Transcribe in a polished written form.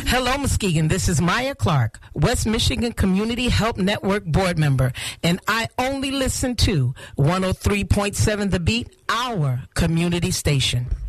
Hello, Muskegon. This is Maya Clark, West Michigan Community Help Network board member, and I only listen to 103.7 The Beat, our community station.